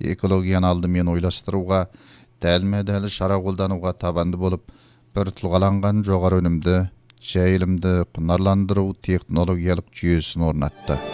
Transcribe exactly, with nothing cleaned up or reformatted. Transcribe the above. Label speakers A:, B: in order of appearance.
A: экологияны алдымен ойластыруға, дәлме-дәл шара қолдануға табанды болып, бір тұлғаланған жоғары өнімді, жайылымды құнарландыру технологиялық жүйесін орнатты.